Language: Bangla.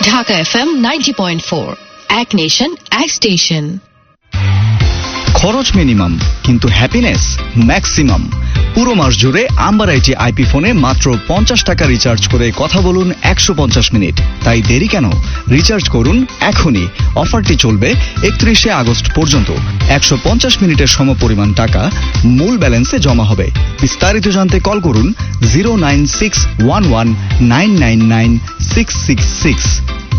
ঢাকা FM 90.4, এক নেশন এক স্টেশন। খরচ মিনিমাম কিন্তু হ্যাপিনেস ম্যাক্সিমাম। পুরো মাস জুড়ে আম্বার আইটি আইপি ফোনে মাত্র 50 টাকা রিচার্জ করে কথা বলুন 150 মিনিট। তাই দেরি কেন? রিচার্জ করুন এখনই। অফারটি চলবে 31শে আগস্ট পর্যন্ত। 150 মিনিটের সমপরিমাণ টাকা মূল ব্যালেন্সে জমা হবে। বিস্তারিত জানতে কল করুন 09611999666।